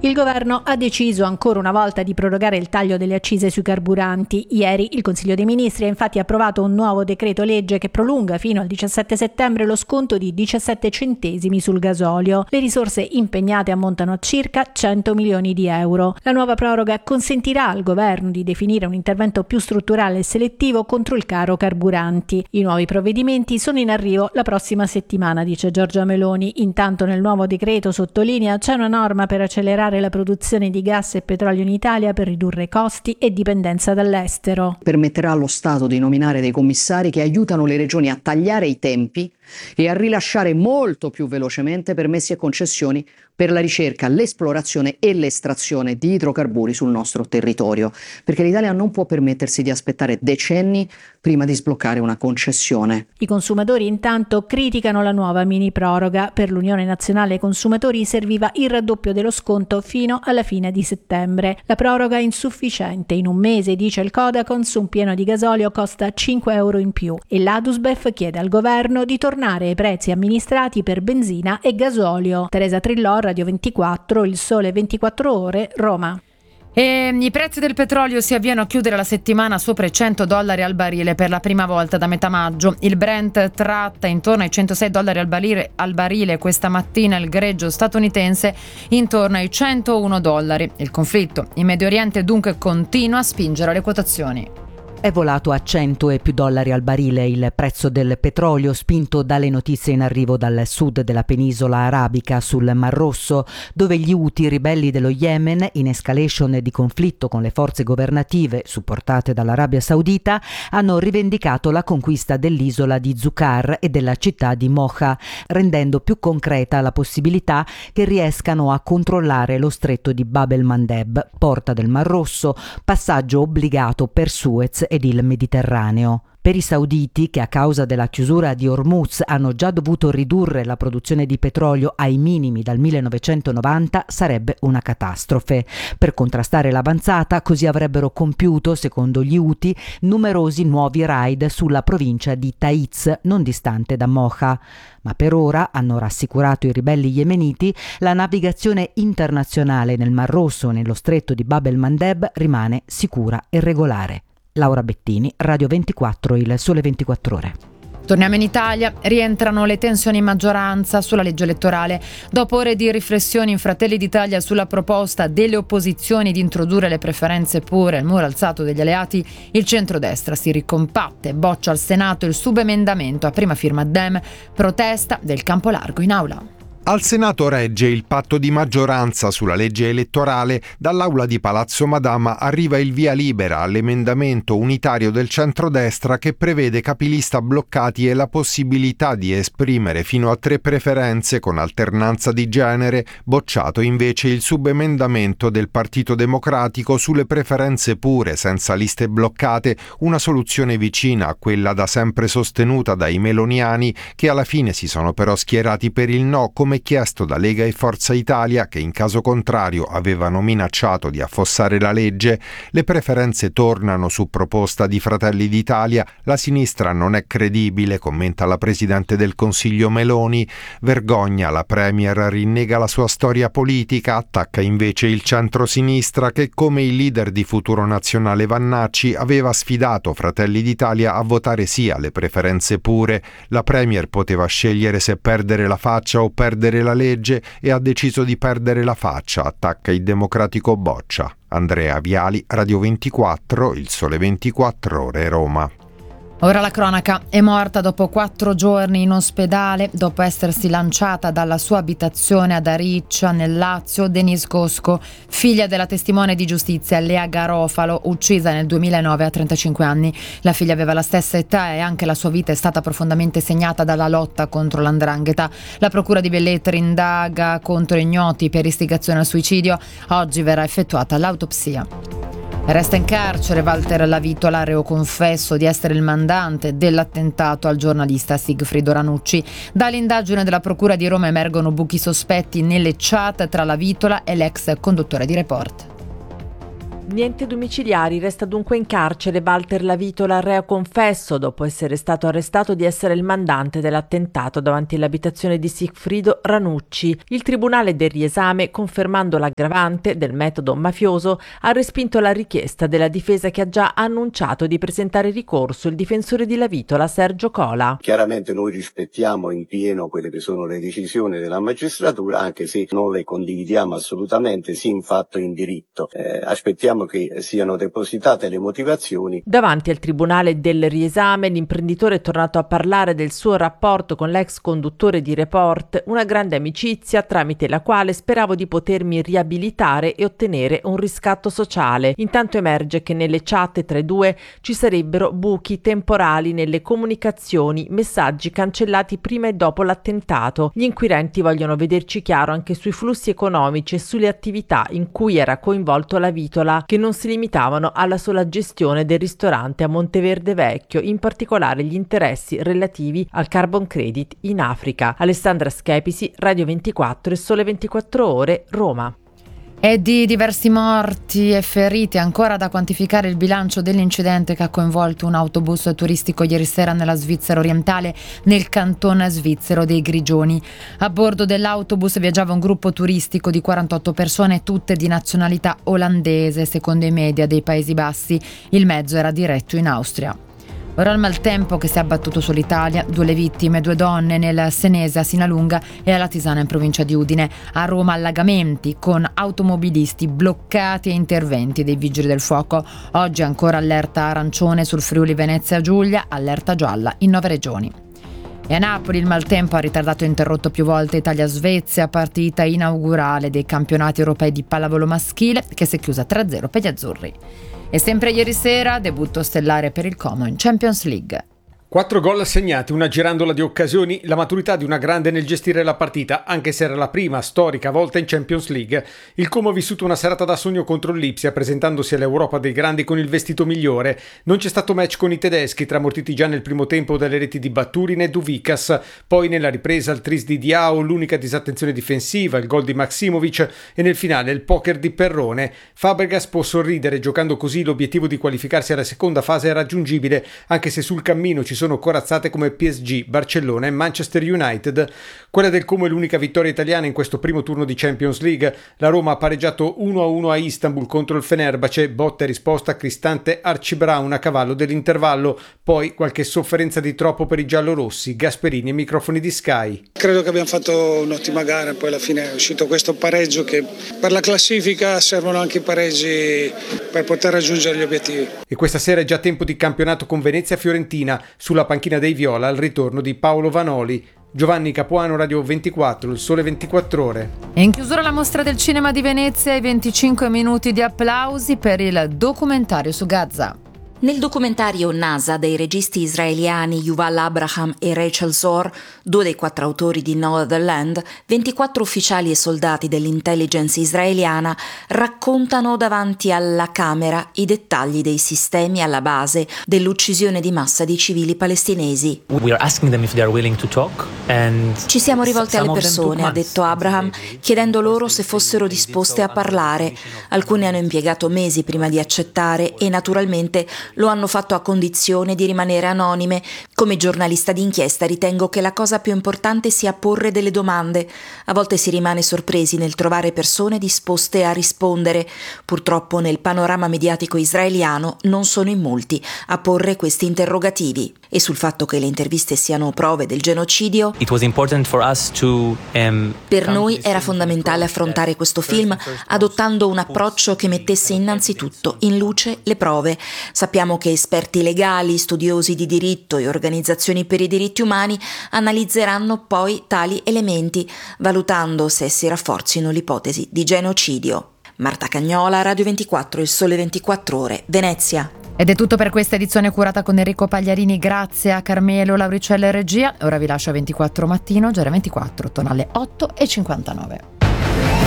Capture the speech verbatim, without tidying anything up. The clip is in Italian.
Il governo ha deciso ancora una volta di prorogare il taglio delle accise sui carburanti. Ieri il Consiglio dei Ministri ha infatti approvato un nuovo decreto legge che prolunga fino al diciassette settembre lo sconto di diciassette centesimi sul gasolio. Le risorse impegnate ammontano a circa cento milioni di euro. La nuova proroga consentirà al governo di definire un intervento più strutturale e selettivo contro il caro carburanti. I nuovi provvedimenti sono in arrivo la prossima settimana, dice Giorgia Meloni. Intanto nel nuovo decreto, sottolinea, c'è una norma per accelerare la produzione di gas e petrolio in Italia per ridurre costi e dipendenza dall'estero. Permetterà allo Stato di nominare dei commissari che aiutano le regioni a tagliare i tempi e a rilasciare molto più velocemente permessi e concessioni per la ricerca, l'esplorazione e l'estrazione di idrocarburi sul nostro territorio, perché l'Italia non può permettersi di aspettare decenni prima di sbloccare una concessione. I consumatori intanto criticano la nuova mini proroga. Per l'Unione Nazionale Consumatori serviva il raddoppio dello sconto fino alla fine di settembre. La proroga è insufficiente. In un mese, dice il Codacons, un pieno di gasolio costa cinque euro in più e l'Adusbef chiede al governo di tornare ai prezzi amministrati per benzina e gasolio. Teresa Trillò, Radio ventiquattro, Il Sole ventiquattro Ore, Roma. E i prezzi del petrolio si avviano a chiudere la settimana sopra i cento dollari al barile per la prima volta da metà maggio. Il Brent tratta intorno ai centosei dollari al barile, al barile questa mattina, il greggio statunitense intorno ai centouno dollari. Il conflitto in Medio Oriente dunque continua a spingere le quotazioni. È volato a cento e più dollari al barile il prezzo del petrolio, spinto dalle notizie in arrivo dal sud della penisola arabica sul Mar Rosso, dove gli Houthi, ribelli dello Yemen, in escalation di conflitto con le forze governative supportate dall'Arabia Saudita, hanno rivendicato la conquista dell'isola di Zucar e della città di Mocha, rendendo più concreta la possibilità che riescano a controllare lo stretto di Bab el-Mandeb, porta del Mar Rosso, passaggio obbligato per Suez ed il Mediterraneo. Per i sauditi, che a causa della chiusura di Hormuz hanno già dovuto ridurre la produzione di petrolio ai minimi dal millenovecentonovanta, sarebbe una catastrofe. Per contrastare l'avanzata, così avrebbero compiuto, secondo gli Houthi, numerosi nuovi raid sulla provincia di Taiz, non distante da Mocha. Ma per ora, hanno rassicurato i ribelli yemeniti, la navigazione internazionale nel Mar Rosso e nello stretto di Bab el-Mandeb rimane sicura e regolare. Laura Bettini, Radio ventiquattro, Il Sole ventiquattro Ore. Torniamo in Italia, rientrano le tensioni in maggioranza sulla legge elettorale. Dopo ore di riflessioni in Fratelli d'Italia sulla proposta delle opposizioni di introdurre le preferenze pure al muro alzato degli alleati, il centrodestra si ricompatte, boccia al Senato il subemendamento a prima firma Dem, protesta del campo largo in aula. Al Senato regge il patto di maggioranza sulla legge elettorale. Dall'aula di Palazzo Madama arriva il via libera all'emendamento unitario del centrodestra che prevede capilista bloccati e la possibilità di esprimere fino a tre preferenze con alternanza di genere. Bocciato invece il subemendamento del Partito Democratico sulle preferenze pure senza liste bloccate, una soluzione vicina a quella da sempre sostenuta dai meloniani, che alla fine si sono però schierati per il no, come chiesto da Lega e Forza Italia, che in caso contrario avevano minacciato di affossare la legge. Le preferenze tornano su proposta di Fratelli d'Italia. La sinistra non è credibile, commenta la Presidente del Consiglio Meloni. Vergogna, la Premier rinnega la sua storia politica, attacca invece il centro-sinistra che, come il leader di Futuro Nazionale Vannacci, aveva sfidato Fratelli d'Italia a votare sì alle preferenze pure. La Premier poteva scegliere se perdere la faccia o perdere la legge e ha deciso di perdere la faccia, attacca il democratico Boccia. Andrea Viali, Radio ventiquattro, Il Sole ventiquattro Ore, Roma. Ora la cronaca. È morta dopo quattro giorni in ospedale dopo essersi lanciata dalla sua abitazione ad Ariccia, nel Lazio, Denise Cosco, figlia della testimone di giustizia Lea Garofalo, uccisa nel duemilanove a trentacinque anni. La figlia aveva la stessa età e anche la sua vita è stata profondamente segnata dalla lotta contro l'andrangheta. La procura di Velletri indaga contro ignoti per istigazione al suicidio. Oggi verrà effettuata l'autopsia. Resta in carcere Walter Lavitola, reo confesso di essere il mandante dell'attentato al giornalista Sigfrido Ranucci. Dall'indagine della Procura di Roma emergono buchi sospetti nelle chat tra Lavitola e l'ex conduttore di Report. Niente domiciliari, resta dunque in carcere Walter Lavitola, reo confesso dopo essere stato arrestato di essere il mandante dell'attentato davanti all'abitazione di Sigfrido Ranucci. Il tribunale del riesame, confermando l'aggravante del metodo mafioso, ha respinto la richiesta della difesa che ha già annunciato di presentare ricorso il difensore di Lavitola, Sergio Cola. Chiaramente noi rispettiamo in pieno quelle che sono le decisioni della magistratura, anche se non le condividiamo assolutamente, sì in fatto e in diritto. Eh, aspettiamo che siano depositate le motivazioni. Davanti al tribunale del riesame l'imprenditore è tornato a parlare del suo rapporto con l'ex conduttore di Report, una grande amicizia tramite la quale speravo di potermi riabilitare e ottenere un riscatto sociale. Intanto emerge che nelle chat tra i due ci sarebbero buchi temporali nelle comunicazioni, messaggi cancellati prima e dopo l'attentato. Gli inquirenti vogliono vederci chiaro anche sui flussi economici e sulle attività in cui era coinvolto Lavitola, che non si limitavano alla sola gestione del ristorante a Monteverde Vecchio, in particolare gli interessi relativi al carbon credit in Africa. Alessandra Schepisi, Radio ventiquattro e Sole ventiquattro Ore, Roma. E di diversi morti e feriti, ancora da quantificare il bilancio dell'incidente che ha coinvolto un autobus turistico ieri sera nella Svizzera orientale, nel canton svizzero dei Grigioni. A bordo dell'autobus viaggiava un gruppo turistico di quarantotto persone, tutte di nazionalità olandese, secondo i media dei Paesi Bassi. Il mezzo era diretto in Austria. Ora il maltempo che si è abbattuto sull'Italia, due le vittime, due donne nel Senese a Sinalunga e a Latisana in provincia di Udine. A Roma allagamenti con automobilisti bloccati e interventi dei vigili del fuoco. Oggi ancora allerta arancione sul Friuli Venezia Giulia, allerta gialla in nove regioni. E a Napoli il maltempo ha ritardato e interrotto più volte Italia-Svezia, partita inaugurale dei campionati europei di pallavolo maschile che si è chiusa tre a zero per gli azzurri. E sempre ieri sera debutto stellare per il Como in Champions League. Quattro gol segnati, una girandola di occasioni, la maturità di una grande nel gestire la partita, anche se era la prima storica volta in Champions League. Il Como ha vissuto una serata da sogno contro il Lipsia, presentandosi all'Europa dei grandi con il vestito migliore. Non c'è stato match con i tedeschi, tramortiti già nel primo tempo dalle reti di Baturin e Duvikas. Poi nella ripresa il tris di Diao, l'unica disattenzione difensiva, il gol di Maksimovic e nel finale il poker di Perrone. Fabregas può sorridere, giocando così l'obiettivo di qualificarsi alla seconda fase è raggiungibile, anche se sul cammino ci sono sono corazzate come P S G, Barcellona e Manchester United. Quella del Como è l'unica vittoria italiana in questo primo turno di Champions League. La Roma ha pareggiato uno a uno a Istanbul contro il Fenerbahce, botta e risposta Cristante Archie Brown a cavallo dell'intervallo, poi qualche sofferenza di troppo per i giallorossi. Gasperini ai microfoni di Sky. Credo che abbiamo fatto un'ottima gara, poi alla fine è uscito questo pareggio che per la classifica servono anche i pareggi per poter raggiungere gli obiettivi. E questa sera è già tempo di campionato con Venezia-Fiorentina. Sulla panchina dei Viola al ritorno di Paolo Vanoli. Giovanni Capuano, Radio ventiquattro, il Sole ventiquattro Ore. E in chiusura la mostra del cinema di Venezia e venticinque minuti di applausi per il documentario su Gaza. Nel documentario NASA dei registi israeliani Yuval Abraham e Rachel Zor, due dei quattro autori di Noah the Land, ventiquattro ufficiali e soldati dell'intelligence israeliana raccontano davanti alla Camera i dettagli dei sistemi alla base dell'uccisione di massa di civili palestinesi. Ci siamo rivolti alle persone, ha detto Abraham, chiedendo loro se fossero disposte a parlare. Alcuni hanno impiegato mesi prima di accettare e naturalmente lo hanno fatto a condizione di rimanere anonime. Come giornalista d'inchiesta ritengo che la cosa più importante sia porre delle domande. A volte si rimane sorpresi nel trovare persone disposte a rispondere. Purtroppo nel panorama mediatico israeliano non sono in molti a porre questi interrogativi. E sul fatto che le interviste siano prove del genocidio, per noi era fondamentale affrontare questo film adottando un approccio che mettesse innanzitutto in luce le prove. Sappiamo che esperti legali, studiosi di diritto e organizzazioni per i diritti umani analizzeranno poi tali elementi, valutando se si rafforzino l'ipotesi di genocidio. Marta Cagnola, Radio ventiquattro, il Sole ventiquattro Ore, Venezia. Ed è tutto per questa edizione curata con Enrico Pagliarini, grazie a Carmelo Lauricella e regia. Ora vi lascio a ventiquattro mattino, già era ventiquattro, torna alle otto e cinquantanove.